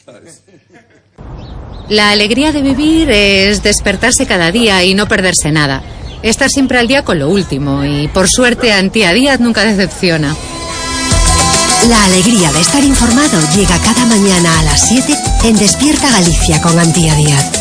La alegría de vivir es despertarse cada día y no perderse nada. Estar siempre al día con lo último y, por suerte, Antía Díaz nunca decepciona. La alegría de estar informado llega cada mañana a las 7 en Despierta Galicia con Antía Díaz.